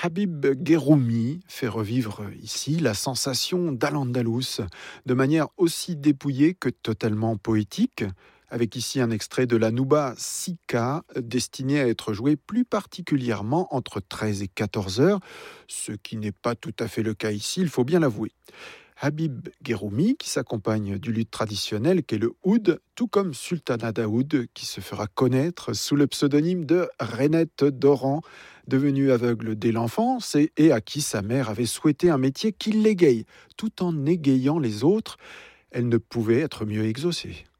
Habib Guerroumi fait revivre ici la sensation d'Al-Andalus de manière aussi dépouillée que totalement poétique, avec ici un extrait de la Nouba Sika destiné à être joué plus particulièrement entre 13 et 14 heures, ce qui n'est pas tout à fait le cas ici, il faut bien l'avouer. Habib Guerroumi, qui s'accompagne du luth traditionnel qu'est le oud, tout comme Sultana Daoud, qui se fera connaître sous le pseudonyme de Rainette Doran, devenue aveugle dès l'enfance et à qui sa mère avait souhaité un métier qui l'égaye, tout en égayant les autres. Elle ne pouvait être mieux exaucée.